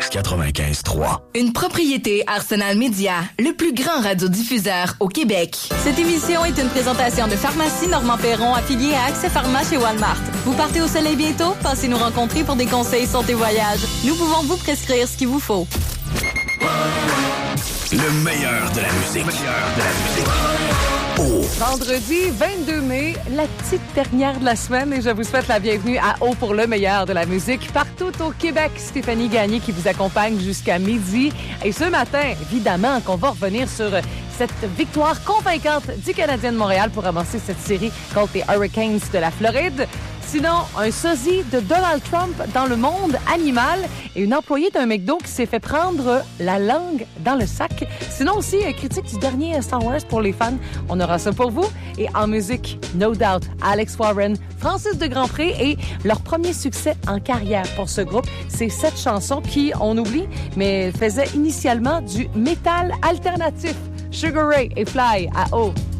95.3. Une propriété Arsenal Média, le plus grand radiodiffuseur au Québec. Cette émission est une présentation de Pharmacie Normand Perron, affiliée à Accès Pharma chez Walmart. Vous partez au soleil bientôt? Passez nous rencontrer pour des conseils santé voyage. Nous pouvons vous prescrire ce qu'il vous faut. Le meilleur de la musique. Vendredi 22 mai, la petite dernière de la semaine, et je vous souhaite la bienvenue à O pour le meilleur de la musique partout au Québec. Stéphanie Gagné qui vous accompagne jusqu'à midi. Et ce matin, évidemment, qu'on va revenir sur cette victoire convaincante du Canadien de Montréal pour avancer cette série contre les Hurricanes de la Floride. Sinon, un sosie de Donald Trump dans le monde animal et une employée d'un McDo qui s'est fait prendre la langue dans le sac. Sinon aussi, critique du dernier Star Wars pour les fans. On aura ça pour vous. Et en musique, No Doubt, Alex Warren, Francis de Grandpré et leur premier succès en carrière pour ce groupe. C'est cette chanson qui, on oublie, mais faisait initialement du métal alternatif. Sugar Ray et Fly à O.